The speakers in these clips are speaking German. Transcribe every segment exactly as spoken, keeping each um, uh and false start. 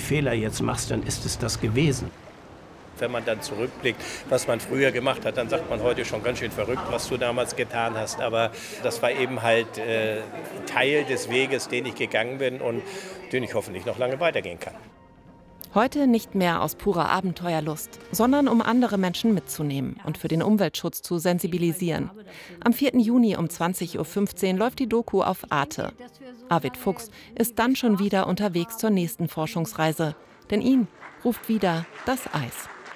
Fehler jetzt machst, dann ist es das gewesen. Wenn man dann zurückblickt, was man früher gemacht hat, dann sagt man heute schon ganz schön verrückt, was du damals getan hast. Aber das war eben halt äh, Teil des Weges, den ich gegangen bin und den ich hoffentlich noch lange weitergehen kann. Heute nicht mehr aus purer Abenteuerlust, sondern um andere Menschen mitzunehmen und für den Umweltschutz zu sensibilisieren. Am vierten Juni um zwanzig Uhr fünfzehn läuft die Doku auf Arte. Arvid Fuchs ist dann schon wieder unterwegs zur nächsten Forschungsreise. Denn ihn ruft wieder das Eis.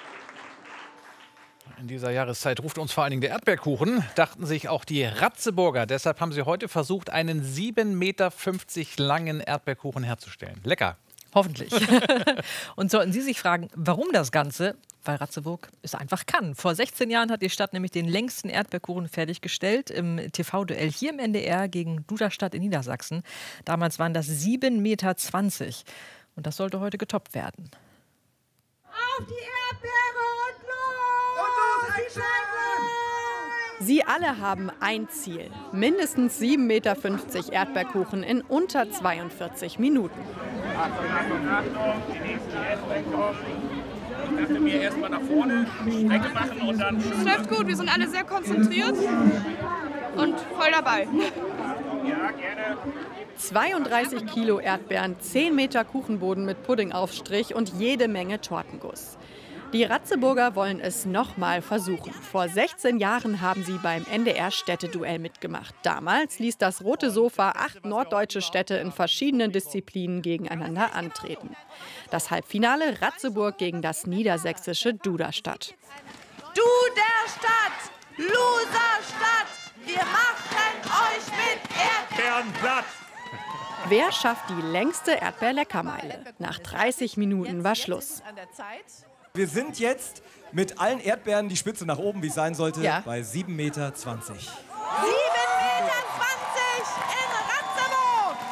In dieser Jahreszeit ruft uns vor allen Dingen der Erdbeerkuchen, dachten sich auch die Ratzeburger. Deshalb haben sie heute versucht, einen sieben Meter fünfzig langen Erdbeerkuchen herzustellen. Lecker. Hoffentlich. Und sollten Sie sich fragen, warum das Ganze? Weil Ratzeburg es einfach kann. Vor sechzehn Jahren hat die Stadt nämlich den längsten Erdbeerkuchen fertiggestellt im T V-Duell hier im N D R gegen Duderstadt in Niedersachsen. Damals waren das sieben Meter zwanzig. Und das sollte heute getoppt werden. Auf die Erdbeere und los! Und los, einschalten! Sie alle haben ein Ziel. Mindestens sieben Meter fünfzig Erdbeerkuchen in unter zweiundvierzig Minuten. Achtung, Achtung, Achtung, die nächsten Erdbeeren kommen. Ich dachte mir erst mal nach vorne Strecke machen und dann... Es läuft gut, wir sind alle sehr konzentriert und voll dabei. Ja, gerne. zweiunddreißig Kilo Erdbeeren, zehn Meter Kuchenboden mit Puddingaufstrich und jede Menge Tortenguss. Die Ratzeburger wollen es nochmal versuchen. Vor sechzehn Jahren haben sie beim N D R-Städteduell mitgemacht. Damals ließ das Rote Sofa acht norddeutsche Städte in verschiedenen Disziplinen gegeneinander antreten. Das Halbfinale Ratzeburg gegen das niedersächsische Duderstadt. Duderstadt, Loserstadt, wir machen euch mit Erdbeeren platt. Wer schafft die längste Erdbeerleckermeile? Nach dreißig Minuten war Schluss. Wir sind jetzt mit allen Erdbeeren die Spitze nach oben, wie es sein sollte, ja. bei sieben Meter zwanzig. sieben Meter zwanzig in Ratzeburg!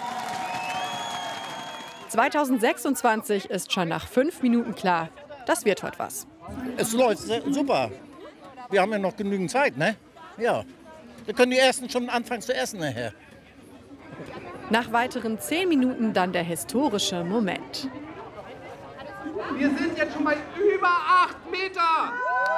zweitausendsechsundzwanzig ist schon nach fünf Minuten klar, das wird heute was. Es läuft super. Wir haben ja noch genügend Zeit, ne? Ja. Wir können die Ersten schon anfangen zu essen nachher. Nach weiteren zehn Minuten dann der historische Moment. Wir sind jetzt schon bei über acht Meter.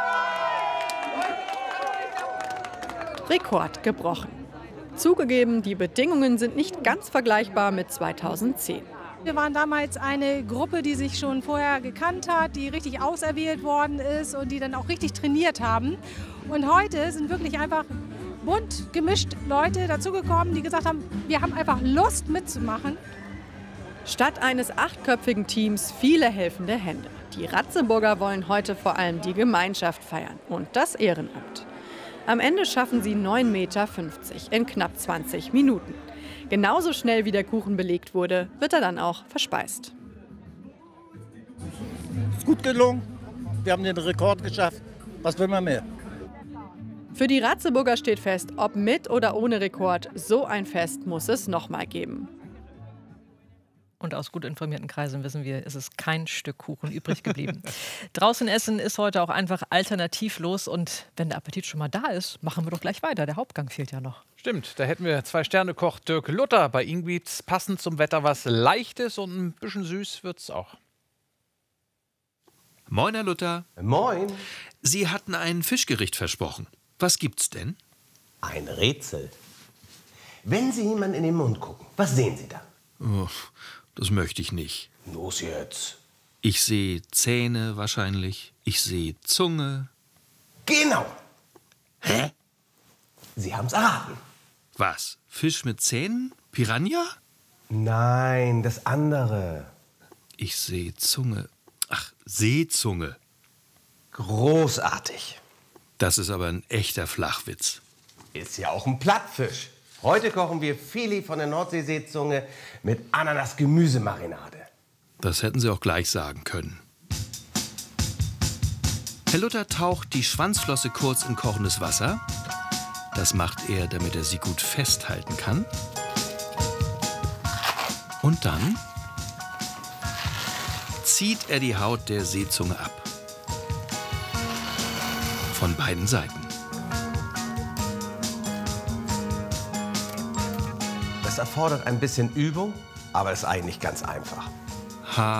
Rekord gebrochen. Zugegeben, die Bedingungen sind nicht ganz vergleichbar mit zweitausendzehn. Wir waren damals eine Gruppe, die sich schon vorher gekannt hat, die richtig auserwählt worden ist und die dann auch richtig trainiert haben. Und heute sind wirklich einfach bunt gemischt Leute dazugekommen, die gesagt haben, wir haben einfach Lust mitzumachen. Statt eines achtköpfigen Teams viele helfende Hände. Die Ratzeburger wollen heute vor allem die Gemeinschaft feiern und das Ehrenamt. Am Ende schaffen sie neun Meter fünfzig in knapp zwanzig Minuten. Genauso schnell wie der Kuchen belegt wurde, wird er dann auch verspeist. Ist gut gelungen. Wir haben den Rekord geschafft. Was will man mehr? Für die Ratzeburger steht fest, ob mit oder ohne Rekord, so ein Fest muss es nochmal geben. Und aus gut informierten Kreisen wissen wir, es ist kein Stück Kuchen übrig geblieben. Draußen essen ist heute auch einfach alternativlos. Und wenn der Appetit schon mal da ist, machen wir doch gleich weiter. Der Hauptgang fehlt ja noch. Stimmt, da hätten wir Zwei-Sterne-Koch Dirk Luther. Bei ihm gibt's passend zum Wetter was Leichtes und ein bisschen süß wird's auch. Moin, Herr Luther. Moin. Sie hatten ein Fischgericht versprochen. Was gibt's denn? Ein Rätsel. Wenn Sie jemanden in den Mund gucken, was sehen Sie da? Oh, das möchte ich nicht. Los jetzt. Ich sehe Zähne wahrscheinlich. Ich sehe Zunge. Genau. Hä? Sie haben's erraten. Was? Fisch mit Zähnen? Piranha? Nein, das andere. Ich sehe Zunge. Ach, Seezunge. Großartig. Das ist aber ein echter Flachwitz. Ist ja auch ein Plattfisch. Heute kochen wir Filet von der Nordseeseezunge mit Ananas-Gemüsemarinade. Das hätten Sie auch gleich sagen können. Herr Luther taucht die Schwanzflosse kurz in kochendes Wasser. Das macht er, damit er sie gut festhalten kann. Und dann zieht er die Haut der Seezunge ab. Von beiden Seiten. Das erfordert ein bisschen Übung, aber ist eigentlich ganz einfach.